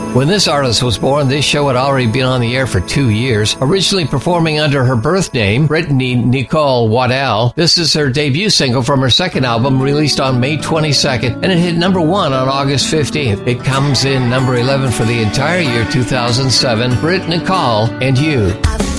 When this artist was born, this show had already been on the air for 2 years. Originally performing under her birth name, Brittany Nicole Waddell, this is her debut single from her second album, released on May 22nd, and it hit number 1 on August 15th. It comes in number 11 for the entire year 2007, Britt Nicole and You.